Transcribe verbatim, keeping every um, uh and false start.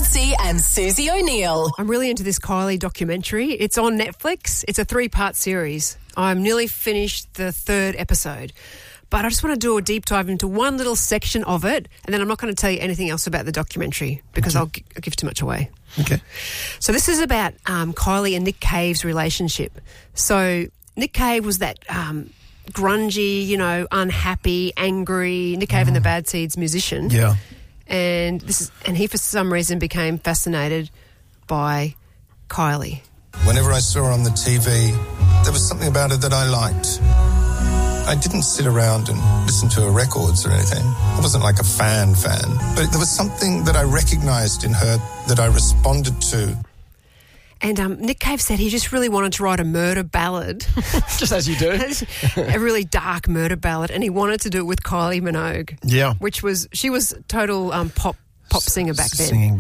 Lindsay and Susie O'Neill. I'm really into this Kylie documentary. It's on Netflix. It's a three-part series. I'm nearly finished the third episode. But I just want to do a deep dive into one little section of it, and then I'm not going to tell you anything else about the documentary because okay. I'll, g- I'll give too much away. Okay. So this is about um, Kylie and Nick Cave's relationship. So Nick Cave was that um, grungy, you know, unhappy, angry, Nick Cave mm. and the Bad Seeds musician. Yeah. And this is, and he for some reason became fascinated by Kylie. Whenever I saw her on the T V, there was something about her that I liked. I didn't sit around and listen to her records or anything. I wasn't like a fan fan. But there was something that I recognised in her that I responded to. And um, Nick Cave said he just really wanted to write a murder ballad. Just as you do. A really dark murder ballad. And he wanted to do it with Kylie Minogue. Yeah. Which was, she was total um, pop pop singer back then. Singing